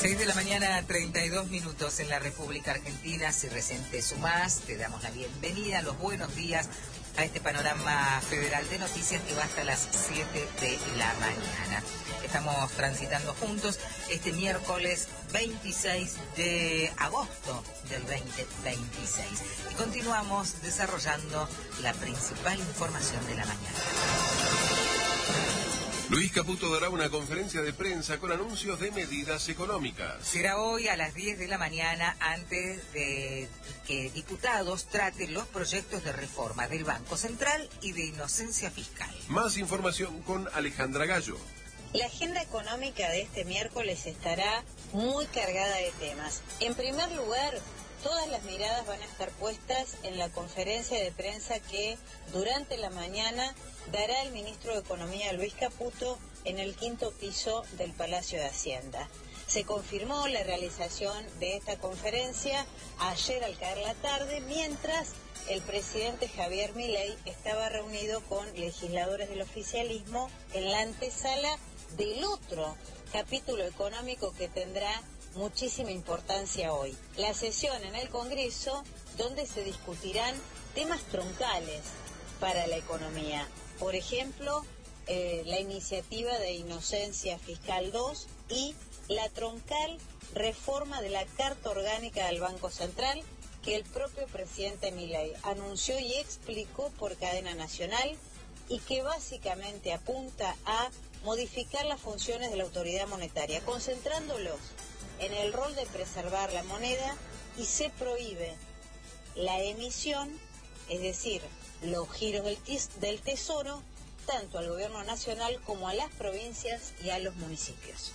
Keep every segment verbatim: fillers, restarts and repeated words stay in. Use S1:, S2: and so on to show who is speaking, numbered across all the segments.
S1: seis de la mañana, treinta y dos minutos en la República Argentina. Si recién te sumás, te damos la bienvenida, los buenos días a este panorama federal de noticias que va hasta las siete de la mañana. Estamos transitando juntos este miércoles veintiséis de agosto del veinte veintiséis y continuamos desarrollando la principal información de la mañana.
S2: Luis Caputo dará una conferencia de prensa con anuncios de medidas económicas.
S1: Será hoy a las diez de la mañana antes de que diputados traten los proyectos de reforma del Banco Central y de inocencia fiscal.
S2: Más información con Alejandra Gallo.
S3: La agenda económica de este miércoles estará muy cargada de temas. En primer lugar, todas las miradas van a estar puestas en la conferencia de prensa que durante la mañana dará el ministro de Economía Luis Caputo en el quinto piso del Palacio de Hacienda. Se confirmó la realización de esta conferencia ayer al caer la tarde, mientras el presidente Javier Milei estaba reunido con legisladores del oficialismo en la antesala del otro capítulo económico que tendrá muchísima importancia hoy. La sesión en el Congreso, donde se discutirán temas troncales para la economía. Por ejemplo, eh, la iniciativa de Inocencia Fiscal dos y la troncal reforma de la Carta Orgánica del Banco Central que el propio presidente Milei anunció y explicó por cadena nacional y que básicamente apunta a modificar las funciones de la autoridad monetaria, concentrándolos en el rol de preservar la moneda, y se prohíbe la emisión, es decir, los giros del, tis, del tesoro, tanto al gobierno nacional como a las provincias y a los municipios.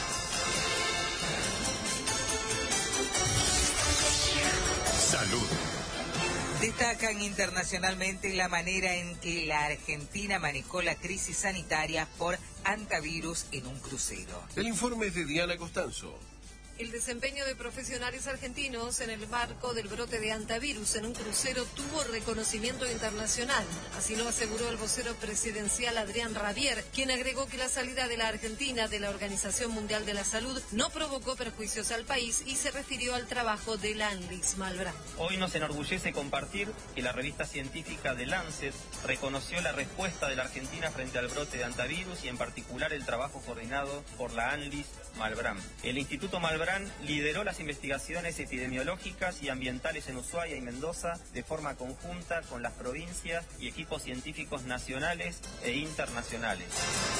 S2: Salud.
S1: Destacan internacionalmente la manera en que la Argentina manejó la crisis sanitaria por antivirus en un crucero.
S2: El informe es de Diana Costanzo.
S4: El desempeño de profesionales argentinos en el marco del brote de antivirus en un crucero tuvo reconocimiento internacional. Así lo aseguró el vocero presidencial Adrián Rabier, quien agregó que la salida de la Argentina de la Organización Mundial de la Salud no provocó perjuicios al país y se refirió al trabajo de la Anlis Malbrán.
S5: Hoy nos enorgullece compartir que la revista científica The Lancet reconoció la respuesta de la Argentina frente al brote de antivirus y en particular el trabajo coordinado por la Anlis Malbrán. El Instituto Malbrán lideró las investigaciones epidemiológicas y ambientales en Ushuaia y Mendoza de forma conjunta con las provincias y equipos científicos nacionales e internacionales.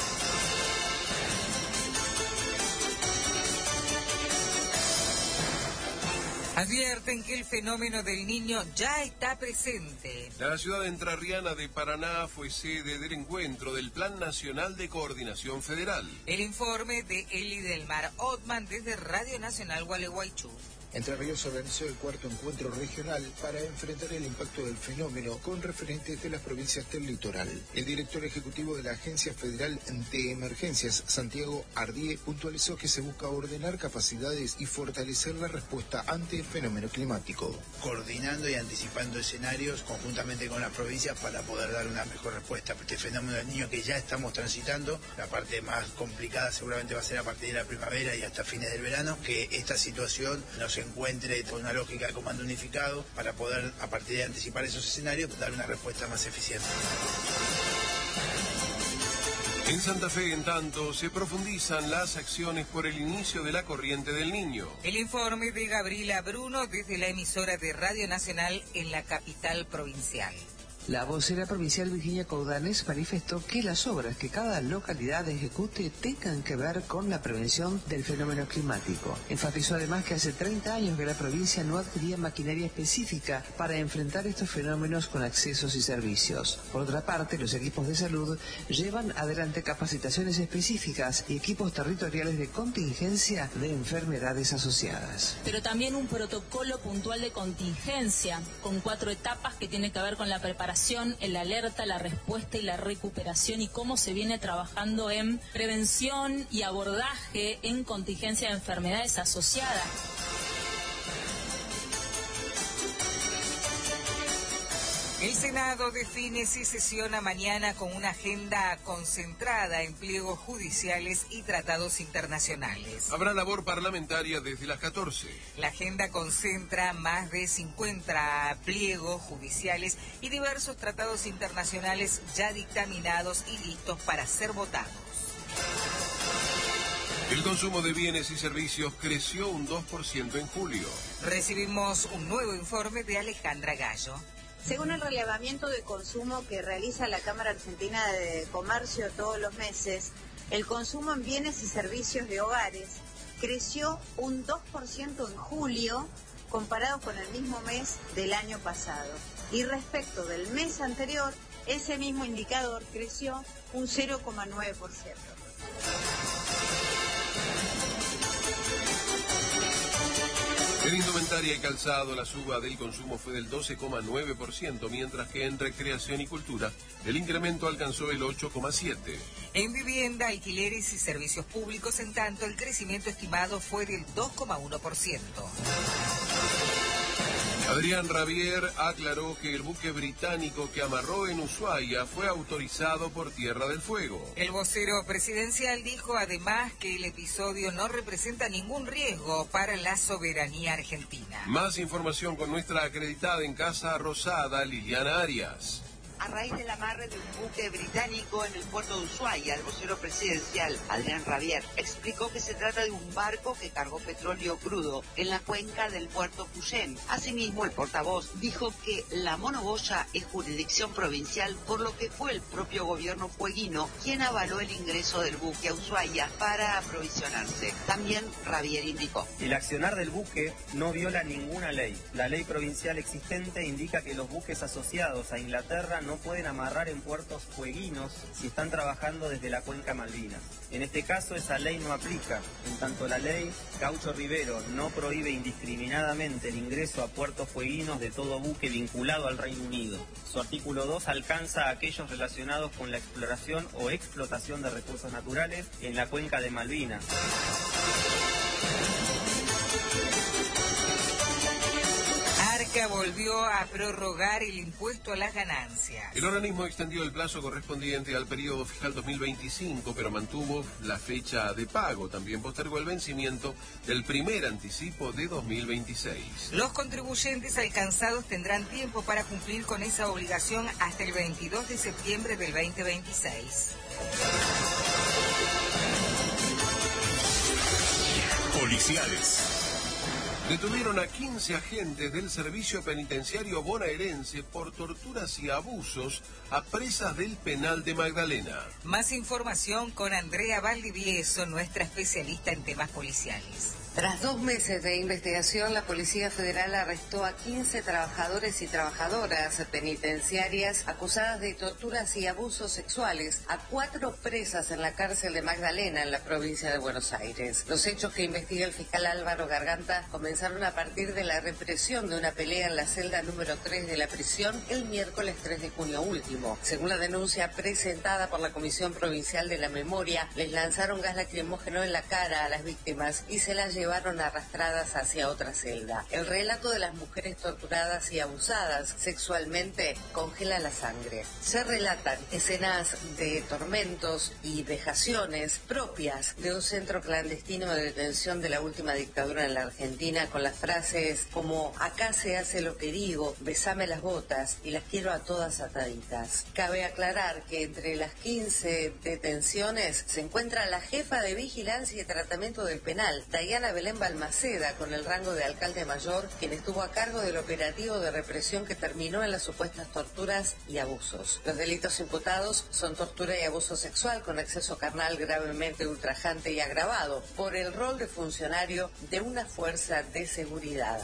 S1: Advierten que el fenómeno del Niño ya está presente.
S2: La ciudad entrerriana de Paraná fue sede del encuentro del Plan Nacional de Coordinación Federal.
S1: El informe de Eli Delmar Ottman desde Radio Nacional Gualeguaychú.
S6: Entre Ríos organizó el cuarto encuentro regional para enfrentar el impacto del fenómeno con referentes de las provincias del litoral. El director ejecutivo de la Agencia Federal de Emergencias, Santiago Ardie, puntualizó que se busca ordenar capacidades y fortalecer la respuesta ante el fenómeno climático.
S7: Coordinando y anticipando escenarios conjuntamente con las provincias para poder dar una mejor respuesta a este fenómeno del Niño que ya estamos transitando. La parte más complicada seguramente va a ser a partir de la primavera y hasta fines del verano, que esta situación nos encuentre con una lógica de comando unificado para poder, a partir de anticipar esos escenarios, dar una respuesta más eficiente.
S2: En Santa Fe, en tanto, se profundizan las acciones por el inicio de la corriente del Niño.
S1: El informe de Gabriela Bruno desde la emisora de Radio Nacional en la capital provincial.
S8: La vocera provincial Virginia Coudanes manifestó que las obras que cada localidad ejecute tengan que ver con la prevención del fenómeno climático. Enfatizó además que hace treinta años que la provincia no adquiría maquinaria específica para enfrentar estos fenómenos con accesos y servicios. Por otra parte, los equipos de salud llevan adelante capacitaciones específicas y equipos territoriales de contingencia de enfermedades asociadas.
S9: Pero también un protocolo puntual de contingencia con cuatro etapas que tienen que ver con la preparación, el alerta, la respuesta y la recuperación, y cómo se viene trabajando en prevención y abordaje en contingencia de enfermedades asociadas.
S1: El Senado define si sesiona mañana con una agenda concentrada en pliegos judiciales y tratados internacionales.
S2: Habrá labor parlamentaria desde las catorce.
S1: La agenda concentra más de cincuenta pliegos judiciales y diversos tratados internacionales ya dictaminados y listos para ser votados.
S2: El consumo de bienes y servicios creció un dos por ciento en julio.
S1: Recibimos un nuevo informe de Alejandra Gallo.
S3: Según el relevamiento de consumo que realiza la Cámara Argentina de Comercio todos los meses, el consumo en bienes y servicios de hogares creció un dos por ciento en julio comparado con el mismo mes del año pasado. Y respecto del mes anterior, ese mismo indicador creció un cero coma nueve por ciento.
S2: En indumentaria y calzado, la suba del consumo fue del doce coma nueve por ciento, mientras que en recreación y cultura, el incremento alcanzó el ocho coma siete por ciento.
S1: En vivienda, alquileres y servicios públicos, en tanto, el crecimiento estimado fue del dos coma uno por ciento.
S2: Adrián Rabier aclaró que el buque británico que amarró en Ushuaia fue autorizado por Tierra del Fuego.
S1: El vocero presidencial dijo además que el episodio no representa ningún riesgo para la soberanía argentina.
S2: Más información con nuestra acreditada en Casa Rosada, Liliana Arias.
S10: A raíz del amarre de un buque británico en el puerto de Ushuaia, el vocero presidencial, Adrián Rabier, explicó que se trata de un barco que cargó petróleo crudo en la cuenca del puerto Puyén. Asimismo, el portavoz dijo que la monoboya es jurisdicción provincial, por lo que fue el propio gobierno fueguino quien avaló el ingreso del buque a Ushuaia para aprovisionarse. También Rabier indicó:
S5: el accionar del buque no viola ninguna ley. La ley provincial existente indica que los buques asociados a Inglaterra no pueden amarrar en puertos fueguinos si están trabajando desde la cuenca Malvinas. En este caso esa ley no aplica, en tanto la ley Caucho Rivero no prohíbe indiscriminadamente el ingreso a puertos fueguinos de todo buque vinculado al Reino Unido. Su artículo dos alcanza a aquellos relacionados con la exploración o explotación de recursos naturales en la cuenca de Malvinas.
S1: Arca volvió a prorrogar el impuesto a las ganancias.
S2: El organismo extendió el plazo correspondiente al periodo fiscal dos mil veinticinco, pero mantuvo la fecha de pago. También postergó el vencimiento del primer anticipo de dos mil veintiséis.
S1: Los contribuyentes alcanzados tendrán tiempo para cumplir con esa obligación hasta el veintidós de septiembre del veinte veintiséis.
S2: Policiales. Detuvieron a quince agentes del servicio penitenciario bonaerense por torturas y abusos a presas del penal de Magdalena.
S1: Más información con Andrea Valdivieso, nuestra especialista en temas policiales.
S11: Tras dos meses de investigación, la Policía Federal arrestó a quince trabajadores y trabajadoras penitenciarias acusadas de torturas y abusos sexuales a cuatro presas en la cárcel de Magdalena, en la provincia de Buenos Aires. Los hechos que investiga el fiscal Álvaro Garganta comenzaron a partir de la represión de una pelea en la celda número tres de la prisión el miércoles tres de junio último. Según la denuncia presentada por la Comisión Provincial de la Memoria, les lanzaron gas lacrimógeno en la cara a las víctimas y se las llevaron llevaron arrastradas hacia otra celda. El relato de las mujeres torturadas y abusadas sexualmente congela la sangre. Se relatan escenas de tormentos y vejaciones propias de un centro clandestino de detención de la última dictadura en la Argentina, con las frases como: acá se hace lo que digo, besame las botas y las quiero a todas ataditas. Cabe aclarar que entre las quince detenciones se encuentra la jefa de vigilancia y tratamiento del penal, Dayana Belén Balmaceda, con el rango de alcalde mayor, quien estuvo a cargo del operativo de represión que terminó en las supuestas torturas y abusos. Los delitos imputados son tortura y abuso sexual con exceso carnal gravemente ultrajante y agravado por el rol de funcionario de una fuerza de seguridad.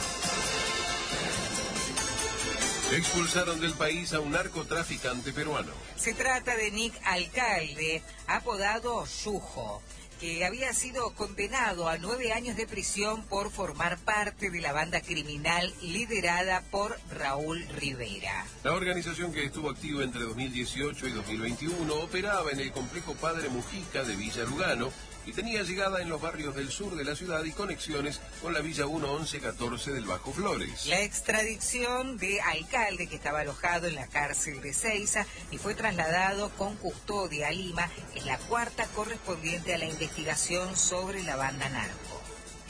S2: Expulsaron del país a un narcotraficante peruano.
S1: Se trata de Nick Alcalde, apodado Yujo, que había sido condenado a nueve años de prisión por formar parte de la banda criminal liderada por Raúl Rivera.
S2: La organización, que estuvo activa entre dos mil dieciocho y dos mil veintiuno, operaba en el complejo Padre Mujica de Villa Lugano y tenía llegada en los barrios del sur de la ciudad y conexiones con la Villa uno once catorce del Bajo Flores.
S1: La extradición de Alcalde, que estaba alojado en la cárcel de Seiza y fue trasladado con custodia a Lima, es la cuarta correspondiente a la investigación sobre la banda narco.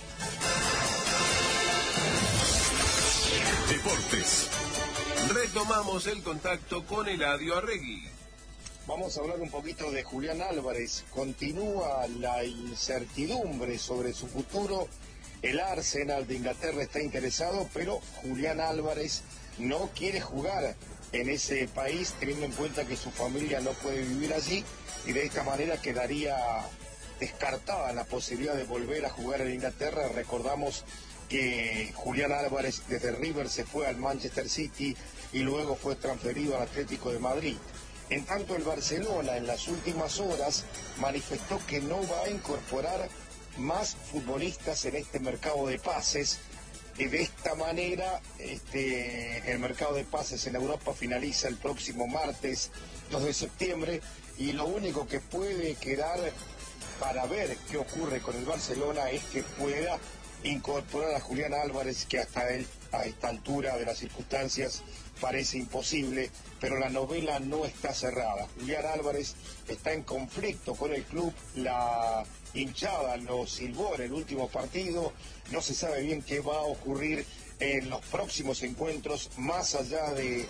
S2: Deportes. Retomamos el contacto con Eladio Arregui.
S12: Vamos a hablar un poquito de Julián Álvarez. Continúa la incertidumbre sobre su futuro. El Arsenal de Inglaterra está interesado, pero Julián Álvarez no quiere jugar en ese país, teniendo en cuenta que su familia no puede vivir allí, y de esta manera quedaría descartada la posibilidad de volver a jugar en Inglaterra. Recordamos que Julián Álvarez desde River se fue al Manchester City y luego fue transferido al Atlético de Madrid. En tanto, el Barcelona en las últimas horas manifestó que no va a incorporar más futbolistas en este mercado de pases. Y de esta manera, este, el mercado de pases en Europa finaliza el próximo martes dos de septiembre, y lo único que puede quedar para ver qué ocurre con el Barcelona es que pueda incorporar a Julián Álvarez, que hasta él, a esta altura de las circunstancias parece imposible, pero la novela no está cerrada. Julián Álvarez está en conflicto con el club, la hinchada lo silbó en el último partido, no se sabe bien qué va a ocurrir en los próximos encuentros, más allá de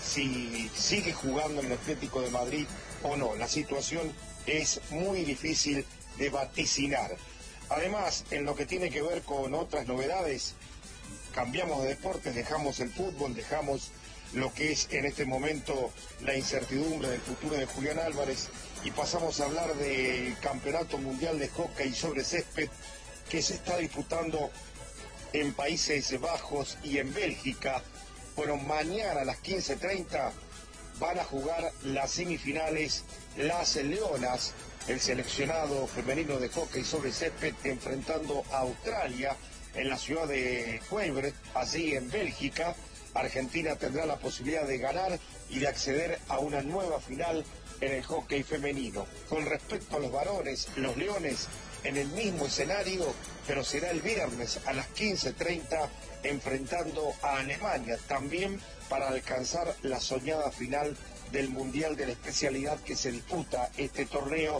S12: si sigue jugando en el Atlético de Madrid o no. La situación es muy difícil de vaticinar. Además, en lo que tiene que ver con otras novedades, cambiamos de deportes, dejamos el fútbol, dejamos lo que es en este momento la incertidumbre del futuro de Julián Álvarez y pasamos a hablar del Campeonato Mundial de Hockey sobre Césped que se está disputando en Países Bajos y en Bélgica. Bueno, mañana a las quince treinta van a jugar las semifinales las Leonas, el seleccionado femenino de hockey sobre césped, enfrentando a Australia en la ciudad de Cuevre, allí en Bélgica. Argentina tendrá la posibilidad de ganar y de acceder a una nueva final en el hockey femenino. Con respecto a los varones, los Leones en el mismo escenario, pero será el viernes a las quince treinta enfrentando a Alemania, también para alcanzar la soñada final del Mundial de la especialidad que se disputa este torneo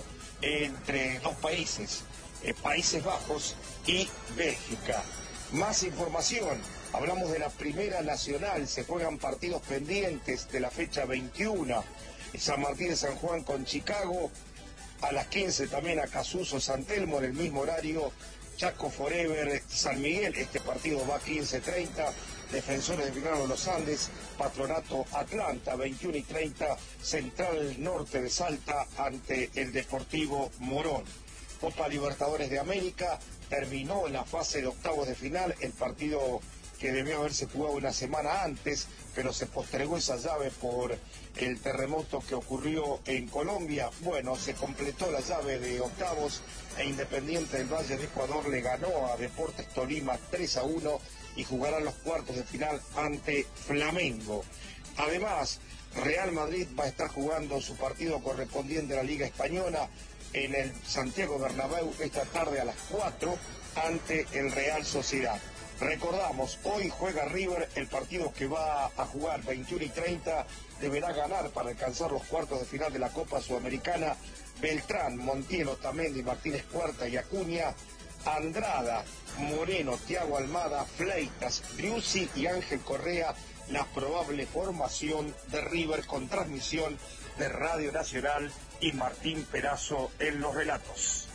S12: entre dos países, eh, Países Bajos y Bélgica. Más información, hablamos de la Primera Nacional, se juegan partidos pendientes de la fecha veintiuno, San Martín de San Juan con Chicago, a las quince también a Casuso San Telmo, en el mismo horario Chaco Forever San Miguel, este partido va a quince treinta, Defensores de Belgrano de los Andes, Patronato Atlanta, veintiuno y treinta, Central Norte de Salta ante el Deportivo Morón. Copa Libertadores de América, terminó la fase de octavos de final, el partido que debió haberse jugado una semana antes, pero se postergó esa llave por el terremoto que ocurrió en Colombia. Bueno, se completó la llave de octavos e Independiente del Valle de Ecuador le ganó a Deportes Tolima tres a uno y jugará los cuartos de final ante Flamengo. Además, Real Madrid va a estar jugando su partido correspondiente a la Liga Española en el Santiago Bernabéu esta tarde a las cuatro ante el Real Sociedad. Recordamos, hoy juega River, el partido que va a jugar veintiuno y treinta, deberá ganar para alcanzar los cuartos de final de la Copa Sudamericana. Beltrán, Montiel, Otamendi, Martínez Cuarta y Acuña, Andrada, Moreno, Thiago Almada, Fleitas, Driussi y Ángel Correa, la probable formación de River, con transmisión de Radio Nacional y Martín Perazo en los relatos.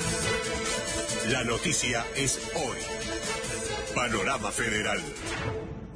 S2: La noticia es hoy. Panorama Federal.